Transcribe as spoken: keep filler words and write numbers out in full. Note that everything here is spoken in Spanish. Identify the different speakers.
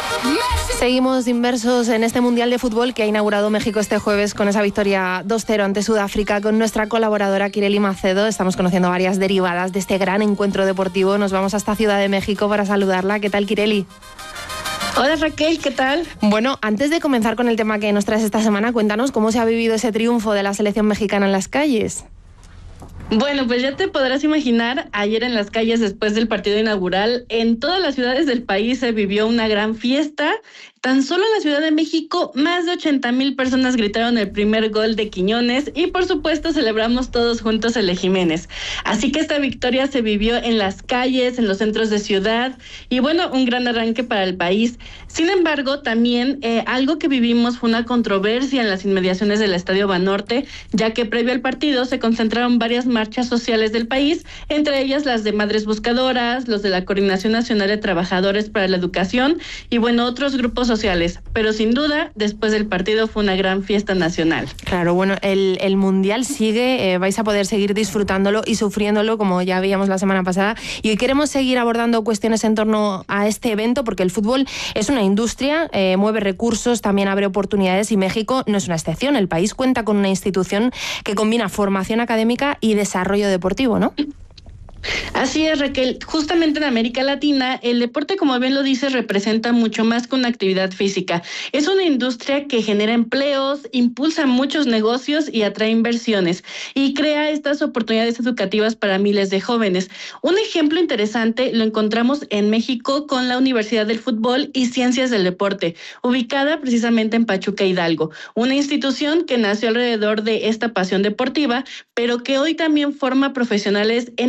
Speaker 1: Seguimos inmersos en este Mundial de Fútbol que ha inaugurado México este jueves con esa victoria dos cero ante Sudáfrica. Con nuestra colaboradora Kireli Macedo estamos conociendo varias derivadas de este gran encuentro deportivo. Nos vamos hasta Ciudad de México para saludarla. ¿Qué tal, Kireli?
Speaker 2: Hola Raquel, ¿qué tal?
Speaker 1: Bueno, antes de comenzar con el tema que nos traes esta semana, cuéntanos cómo se ha vivido ese triunfo de la selección mexicana en las calles.
Speaker 2: Bueno, pues ya te podrás imaginar, ayer en las calles después del partido inaugural, en todas las ciudades del país se vivió una gran fiesta. Tan solo en la Ciudad de México, más de ochenta mil personas gritaron el primer gol de Quiñones y por supuesto celebramos todos juntos el de Jiménez. Así que esta victoria se vivió en las calles, en los centros de ciudad y bueno, un gran arranque para el país. Sin embargo, también eh, algo que vivimos fue una controversia en las inmediaciones del Estadio Banorte, ya que previo al partido se concentraron varias marchas sociales del país, entre ellas las de Madres Buscadoras, los de la Coordinación Nacional de Trabajadores para la Educación y bueno, otros grupos sociales, pero sin duda, después del partido fue una gran fiesta nacional.
Speaker 1: Claro, bueno, el, el Mundial sigue, eh, vais a poder seguir disfrutándolo y sufriéndolo, como ya veíamos la semana pasada, y hoy queremos seguir abordando cuestiones en torno a este evento, porque el fútbol es una industria, eh, mueve recursos, también abre oportunidades, y México no es una excepción. El país cuenta con una institución que combina formación académica y desarrollo deportivo, ¿no?
Speaker 2: Así es, Raquel. Justamente en América Latina, el deporte, como bien lo dices, representa mucho más que una actividad física. Es una industria que genera empleos, impulsa muchos negocios y atrae inversiones y crea estas oportunidades educativas para miles de jóvenes. Un ejemplo interesante lo encontramos en México con la Universidad del Fútbol y Ciencias del Deporte, ubicada precisamente en Pachuca, Hidalgo. Una institución que nació alrededor de esta pasión deportiva, pero que hoy también forma profesionales en